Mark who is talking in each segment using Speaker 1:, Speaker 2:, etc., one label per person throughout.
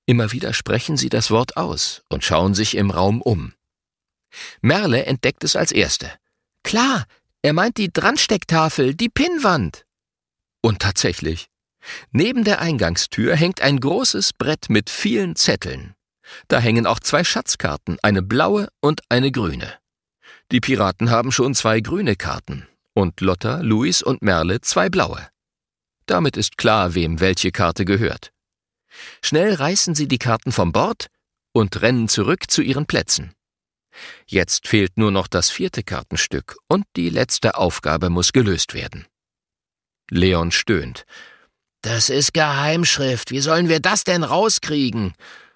Speaker 1: Immer wieder sprechen sie das Wort aus und schauen sich im Raum um. Merle entdeckt es als Erste. »Klar, er meint die Dranstecktafel, die Pinnwand!« Und tatsächlich. Neben der Eingangstür hängt ein großes Brett mit vielen Zetteln. Da hängen auch 2 Schatzkarten, eine blaue und eine grüne. Die Piraten haben schon 2 grüne Karten und Lotta, Louis und Merle 2 blaue. Damit ist klar, wem welche Karte gehört. Schnell reißen sie die Karten vom Bord und rennen zurück zu ihren Plätzen. Jetzt fehlt nur noch das 4. Kartenstück und die letzte Aufgabe muss gelöst werden. Leon stöhnt. »Das ist Geheimschrift. Wie sollen wir das denn rauskriegen?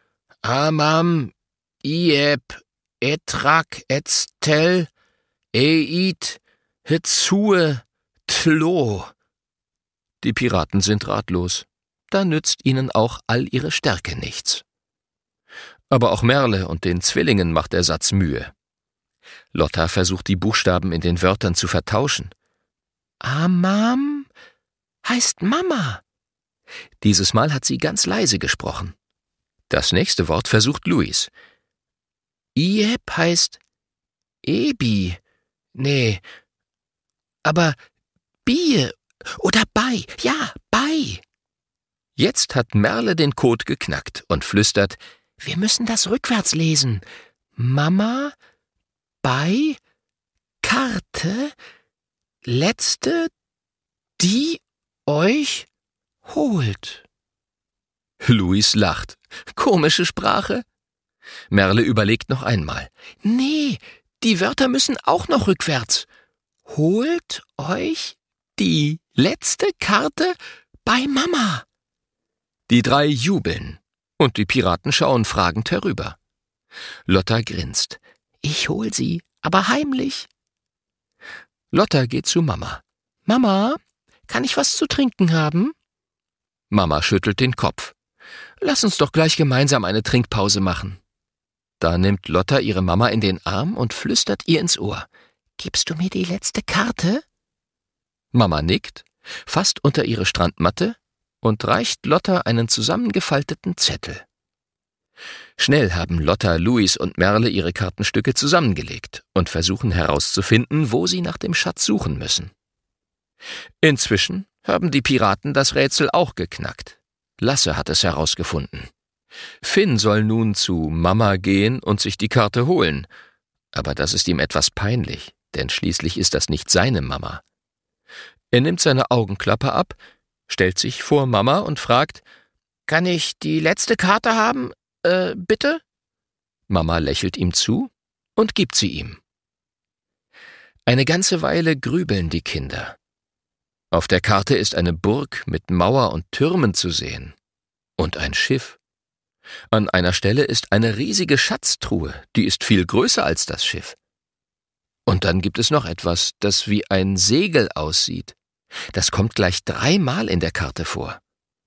Speaker 1: Amam, Ieb, Etrak, Etztel, Eit, Hitzue, Tlo.« Die Piraten sind ratlos. Da nützt ihnen auch all ihre Stärke nichts. Aber auch Merle und den Zwillingen macht der Satz Mühe. Lotta versucht, die Buchstaben in den Wörtern zu vertauschen. Amam heißt Mama. Dieses Mal hat sie ganz leise gesprochen. Das nächste Wort versucht Louis. Ieb heißt Ebi. Nee, aber Bie oder Bei. Ja, Bei. Jetzt hat Merle den Code geknackt und flüstert, wir müssen das rückwärts lesen. Mama, Bei, Karte, letzte, die euch holt. Louis lacht. Komische Sprache. Merle überlegt noch einmal. Nee, die Wörter müssen auch noch rückwärts. Holt euch die letzte Karte bei Mama. Die 3 jubeln und die Piraten schauen fragend herüber. Lotta grinst. Ich hol sie, aber heimlich. Lotta geht zu Mama. Mama, kann ich was zu trinken haben? Mama schüttelt den Kopf. Lass uns doch gleich gemeinsam eine Trinkpause machen. Da nimmt Lotta ihre Mama in den Arm und flüstert ihr ins Ohr. Gibst du mir die letzte Karte? Mama nickt, fasst unter ihre Strandmatte und reicht Lotta einen zusammengefalteten Zettel. Schnell haben Lotta, Louis und Merle ihre Kartenstücke zusammengelegt und versuchen herauszufinden, wo sie nach dem Schatz suchen müssen. Inzwischen haben die Piraten das Rätsel auch geknackt. Lasse hat es herausgefunden. Finn soll nun zu Mama gehen und sich die Karte holen. Aber das ist ihm etwas peinlich, denn schließlich ist das nicht seine Mama. Er nimmt seine Augenklappe ab, stellt sich vor Mama und fragt, »Kann ich die letzte Karte haben? Bitte?« Mama lächelt ihm zu und gibt sie ihm. Eine ganze Weile grübeln die Kinder. Auf der Karte ist eine Burg mit Mauer und Türmen zu sehen. Und ein Schiff. An einer Stelle ist eine riesige Schatztruhe, die ist viel größer als das Schiff. Und dann gibt es noch etwas, das wie ein Segel aussieht. Das kommt gleich 3-mal in der Karte vor.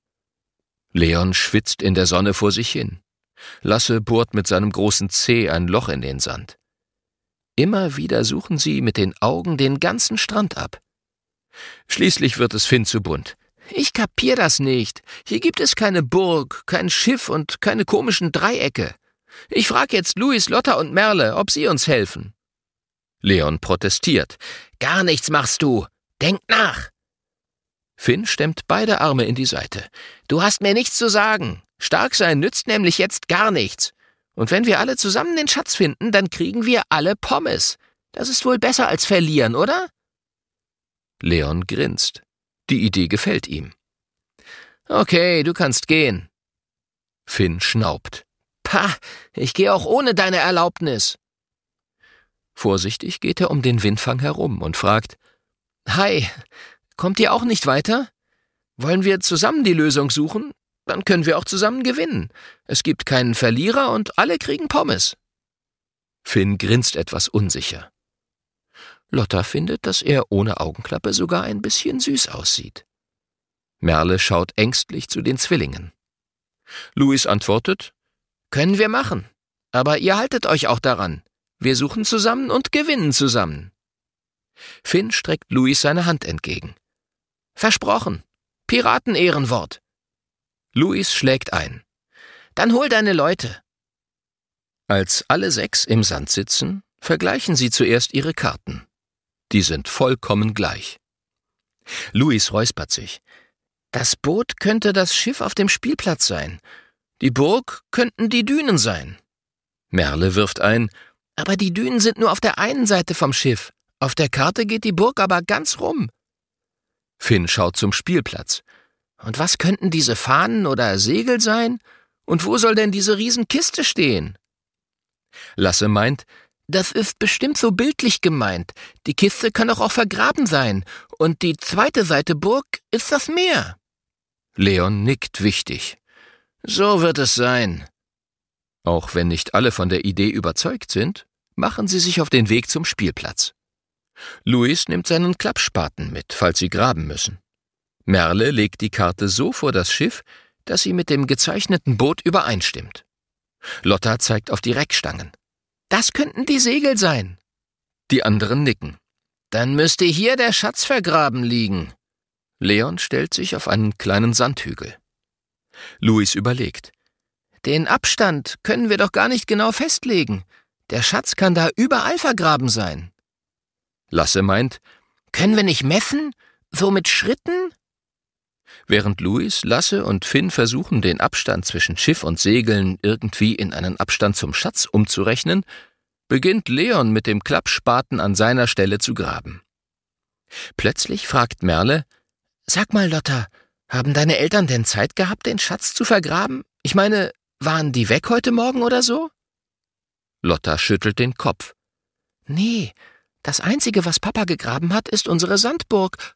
Speaker 1: Leon schwitzt in der Sonne vor sich hin. Lasse bohrt mit seinem großen Zeh ein Loch in den Sand. Immer wieder suchen sie mit den Augen den ganzen Strand ab. Schließlich wird es Finn zu bunt. »Ich kapier das nicht. Hier gibt es keine Burg, kein Schiff und keine komischen Dreiecke. Ich frage jetzt Louis, Lotta und Merle, ob sie uns helfen.« Leon protestiert. »Gar nichts machst du. Denk nach!« Finn stemmt beide Arme in die Seite. »Du hast mir nichts zu sagen. Stark sein nützt nämlich jetzt gar nichts. Und wenn wir alle zusammen den Schatz finden, dann kriegen wir alle Pommes. Das ist wohl besser als verlieren, oder?« Leon grinst. Die Idee gefällt ihm. »Okay, du kannst gehen.« Finn schnaubt. »Pah, ich gehe auch ohne deine Erlaubnis.« Vorsichtig geht er um den Windfang herum und fragt, »Hi, kommt ihr auch nicht weiter? Wollen wir zusammen die Lösung suchen? Dann können wir auch zusammen gewinnen. Es gibt keinen Verlierer und alle kriegen Pommes.« Finn grinst etwas unsicher. Lotta findet, dass er ohne Augenklappe sogar ein bisschen süß aussieht. Merle schaut ängstlich zu den Zwillingen. Louis antwortet, »Können wir machen, aber ihr haltet euch auch daran. Wir suchen zusammen und gewinnen zusammen.« Finn streckt Louis seine Hand entgegen. »Versprochen. Piraten-Ehrenwort.« Louis schlägt ein. Dann hol deine Leute. Als alle 6 im Sand sitzen, vergleichen sie zuerst ihre Karten. Die sind vollkommen gleich. Louis räuspert sich. Das Boot könnte das Schiff auf dem Spielplatz sein. Die Burg könnten die Dünen sein. Merle wirft ein, aber die Dünen sind nur auf der einen Seite vom Schiff. Auf der Karte geht die Burg aber ganz rum. Finn schaut zum Spielplatz. Und was könnten diese Fahnen oder Segel sein? Und wo soll denn diese Riesenkiste stehen? Lasse meint, das ist bestimmt so bildlich gemeint. Die Kiste kann doch auch vergraben sein. Und die zweite Seite Burg ist das Meer. Leon nickt wichtig. So wird es sein. Auch wenn nicht alle von der Idee überzeugt sind, machen sie sich auf den Weg zum Spielplatz. Louis nimmt seinen Klappspaten mit, falls sie graben müssen. Merle legt die Karte so vor das Schiff, dass sie mit dem gezeichneten Boot übereinstimmt. Lotta zeigt auf die Reckstangen. Das könnten die Segel sein. Die anderen nicken. Dann müsste hier der Schatz vergraben liegen. Leon stellt sich auf einen kleinen Sandhügel. Louis überlegt. Den Abstand können wir doch gar nicht genau festlegen. Der Schatz kann da überall vergraben sein. Lasse meint, können wir nicht messen? So mit Schritten? Während Louis, Lasse und Finn versuchen, den Abstand zwischen Schiff und Segeln irgendwie in einen Abstand zum Schatz umzurechnen, beginnt Leon mit dem Klappspaten an seiner Stelle zu graben. Plötzlich fragt Merle, »Sag mal, Lotta, haben deine Eltern denn Zeit gehabt, den Schatz zu vergraben? Ich meine, waren die weg heute Morgen oder so?« Lotta schüttelt den Kopf. »Nee, das Einzige, was Papa gegraben hat, ist unsere Sandburg.«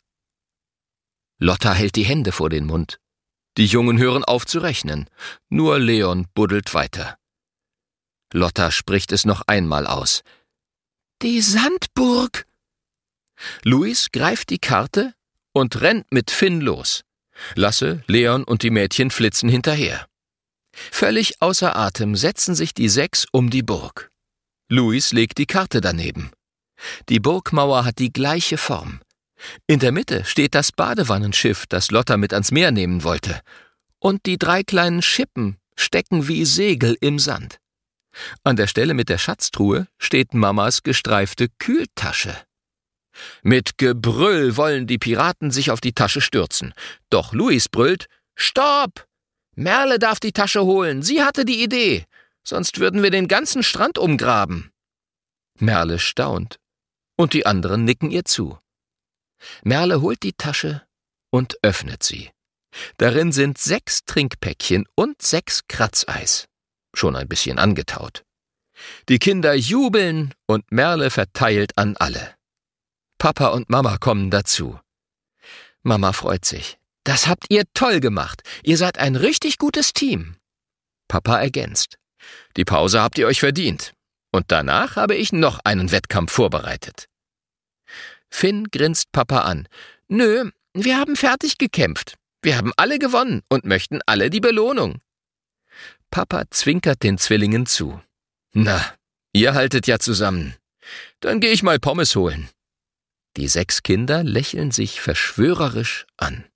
Speaker 1: Lotta hält die Hände vor den Mund. Die Jungen hören auf zu rechnen. Nur Leon buddelt weiter. Lotta spricht es noch einmal aus. »Die Sandburg!« Louis greift die Karte und rennt mit Finn los. Lasse, Leon und die Mädchen flitzen hinterher. Völlig außer Atem setzen sich die 6 um die Burg. Louis legt die Karte daneben. Die Burgmauer hat die gleiche Form. In der Mitte steht das Badewannenschiff, das Lotta mit ans Meer nehmen wollte. Und die 3 kleinen Schippen stecken wie Segel im Sand. An der Stelle mit der Schatztruhe steht Mamas gestreifte Kühltasche. Mit Gebrüll wollen die Piraten sich auf die Tasche stürzen. Doch Louis brüllt, »Stopp! Merle darf die Tasche holen, sie hatte die Idee. Sonst würden wir den ganzen Strand umgraben.« Merle staunt. Und die anderen nicken ihr zu. Merle holt die Tasche und öffnet sie. Darin sind 6 Trinkpäckchen und 6 Kratzeis. Schon ein bisschen angetaut. Die Kinder jubeln und Merle verteilt an alle. Papa und Mama kommen dazu. Mama freut sich. »Das habt ihr toll gemacht. Ihr seid ein richtig gutes Team.« Papa ergänzt. »Die Pause habt ihr euch verdient. Und danach habe ich noch einen Wettkampf vorbereitet.« Finn grinst Papa an. »Nö, wir haben fertig gekämpft. Wir haben alle gewonnen und möchten alle die Belohnung.« Papa zwinkert den Zwillingen zu. »Na, ihr haltet ja zusammen. Dann gehe ich mal Pommes holen.« Die 6 Kinder lächeln sich verschwörerisch an.